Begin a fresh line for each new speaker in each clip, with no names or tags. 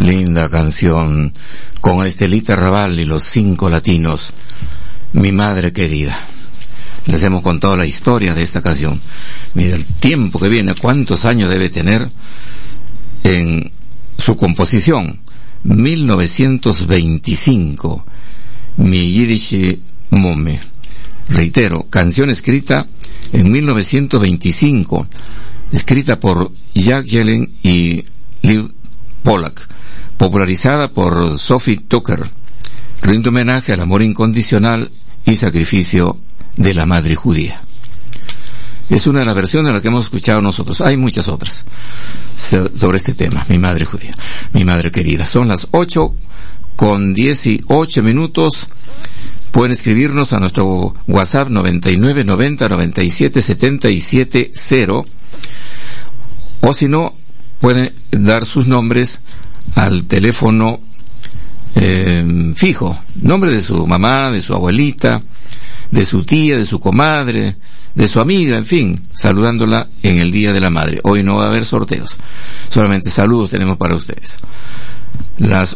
Linda canción con Estelita Raval y los 5 latinos, Mi Madre Querida. Les hemos contado la historia de esta canción. Mira el tiempo que viene, cuántos años debe tener en su composición. 1925, Mi Yiddish Mome. Reitero, canción escrita en 1925, escrita por Jack Yellen y Liv Pollack, popularizada por Sophie Tucker. Rinde homenaje al amor incondicional y sacrificio de la madre judía. Es una de las versiones en las que hemos escuchado nosotros. Hay muchas otras sobre este tema, mi madre judía, mi madre querida. Son las 8:18. Pueden escribirnos a nuestro WhatsApp 9990977770, o si no, pueden dar sus nombres al teléfono fijo, nombre de su mamá, de su abuelita, de su tía, de su comadre, de su amiga, en fin, saludándola en el Día de la Madre. Hoy no va a haber sorteos, solamente saludos tenemos para ustedes. Las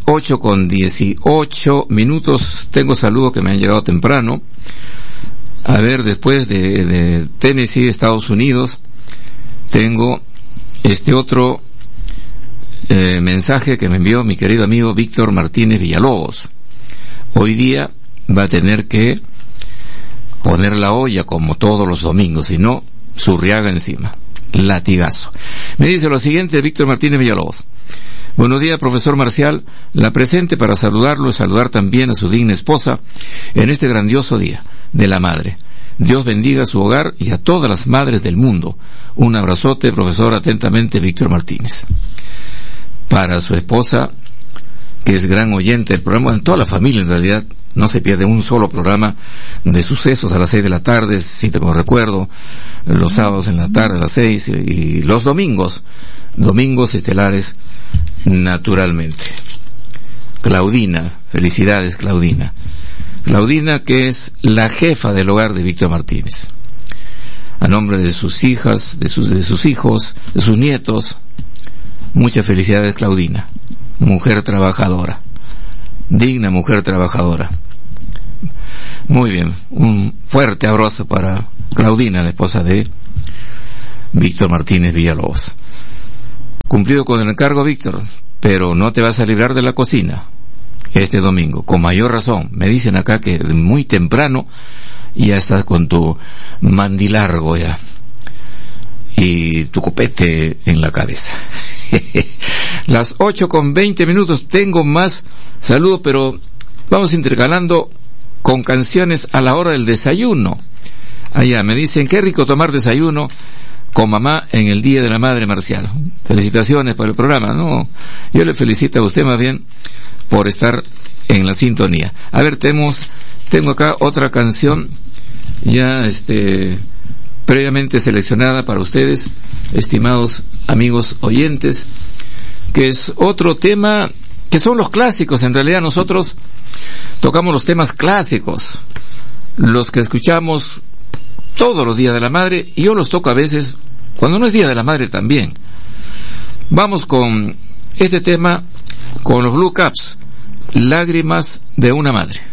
8:18. Tengo saludos que me han llegado temprano. A ver, después de Tennessee, Estados Unidos, tengo este otro mensaje que me envió mi querido amigo Víctor Martínez Villalobos. Hoy día va a tener que poner la olla como todos los domingos, si no, Surriaga encima, latigazo. Me dice lo siguiente Víctor Martínez Villalobos: buenos días, profesor Marcial, la presente para saludarlo y saludar también a su digna esposa en este grandioso Día de la Madre. Dios bendiga su hogar y a todas las madres del mundo. Un abrazote, profesor, atentamente, Víctor Martínez. Para su esposa, que es gran oyente del programa, en toda la familia en realidad, no se pierde un solo programa de sucesos a las 6 de la tarde, si te recuerdo, los sábados en la tarde a las 6 y los domingos estelares, naturalmente. Claudina, felicidades Claudina. Claudina, que es la jefa del hogar de Víctor Martínez. A nombre de sus hijas, de sus hijos, de sus nietos, muchas felicidades Claudina. Mujer trabajadora. Digna mujer trabajadora. Muy bien, un fuerte abrazo para Claudina, la esposa de Víctor Martínez Villalobos. Cumplido con el encargo, Víctor, pero no te vas a librar de la cocina este domingo, con mayor razón. Me dicen acá que muy temprano ya estás con tu mandilargo ya y tu copete en la cabeza. Las 8:20. Tengo más saludos, pero vamos intercalando con canciones a la hora del desayuno. Allá me dicen, qué rico tomar desayuno con mamá en el Día de la Madre, Marcial. Felicitaciones por el programa. No, yo le felicito a usted más bien por estar en la sintonía. A ver, tengo acá otra canción ya previamente seleccionada para ustedes, estimados amigos oyentes, que es otro tema que son los clásicos. En realidad nosotros tocamos los temas clásicos, los que escuchamos todos los días de la madre, y yo los toco a veces cuando no es Día de la Madre también. Vamos con este tema, con los Blue Caps, Lágrimas de una Madre.